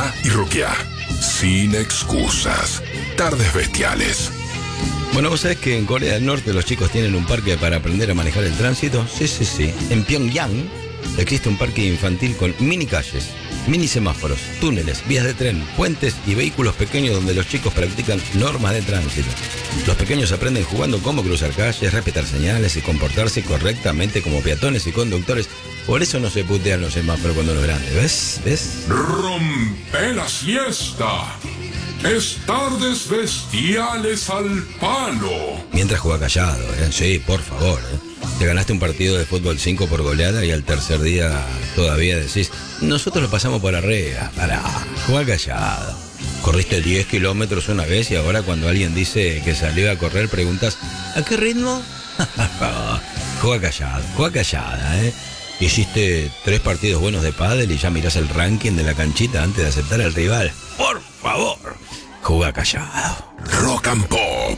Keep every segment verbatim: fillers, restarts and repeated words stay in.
Canta y roquea. Sin excusas. Tardes Bestiales. Bueno, ¿vos sabés que en Corea del Norte los chicos tienen un parque para aprender a manejar el tránsito? Sí, sí, sí. En Pyongyang existe un parque infantil con mini calles, mini semáforos, túneles, vías de tren, puentes y vehículos pequeños donde los chicos practican normas de tránsito. Los pequeños aprenden jugando cómo cruzar calles, respetar señales y comportarse correctamente como peatones y conductores. Por eso no se putean los semáforos cuando los grandes. ¿Ves? ¿Ves? Rompe la siesta. Es Tardes Bestiales al palo. Mientras juega callado, ¿eh? Sí, por favor, ¿eh? Te ganaste un partido de fútbol cinco por goleada y al tercer día todavía decís, nosotros lo pasamos por arriba. Pará, juega callado. Corriste diez kilómetros una vez y ahora cuando alguien dice que salió a correr preguntas, ¿a qué ritmo? Juega callado, juega callada, ¿eh? Hiciste tres partidos buenos de pádel y ya mirás el ranking de la canchita antes de aceptar al rival. Por favor, juega callado. Rock and Pop.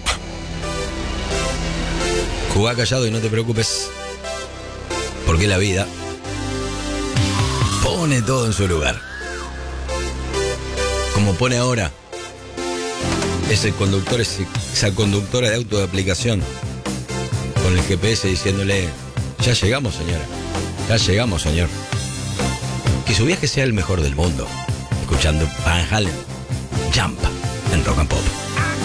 Jugá callado y no te preocupes, porque la vida pone todo en su lugar. Como pone ahora ese conductor, esa conductora de auto de aplicación con el G P S diciéndole, ya llegamos señora, ya llegamos señor. Que su viaje sea el mejor del mundo, escuchando Van Halen, Jump en Rock and Pop.